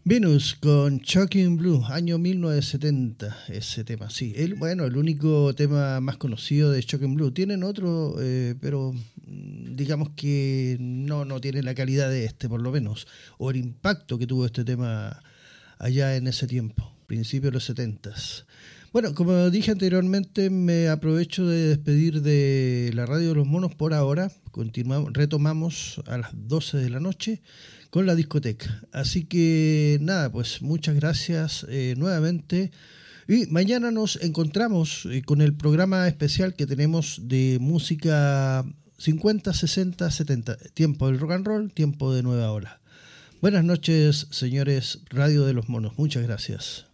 Venus con Shocking Blue, año 1970, ese tema, sí. El único tema más conocido de Shocking Blue. Tienen otro, pero digamos que no tiene la calidad de este, por lo menos, o el impacto que tuvo este tema allá en ese tiempo, principios de los 70. Bueno, como dije anteriormente, me aprovecho de despedir de la Radio de los Monos por ahora. Retomamos a las 12 de la noche con la discoteca. Así que nada, pues muchas gracias nuevamente. Y mañana nos encontramos con el programa especial que tenemos de música 50, 60, 70. Tiempo del rock and roll, tiempo de nueva ola. Buenas noches, señores Radio de los Monos. Muchas gracias.